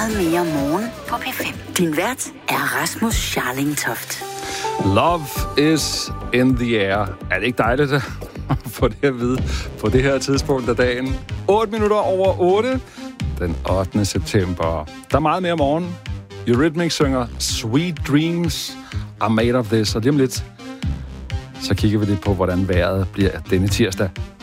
meget mere morgen på P5. Din vært er Rasmus Scharling-Toft. Love is in the air. Er det ikke dejligt at få det at vide på det her tidspunkt af dagen? 8 minutter over 8, den 8. september. Der er meget mere morgen. Eurythmics synger Sweet Dreams are made of this. Og lige om lidt, så kigger vi lidt på, hvordan vejret bliver denne tirsdag.